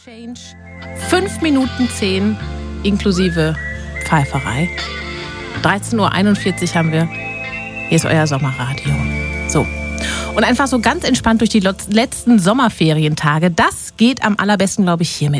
Change 5 Minuten 10 inklusive Pfeiferei. 13.41 Uhr haben wir. Hier ist euer Sommerradio. So. Und einfach so ganz entspannt durch die letzten Sommerferientage. Das geht am allerbesten, glaube ich, hiermit.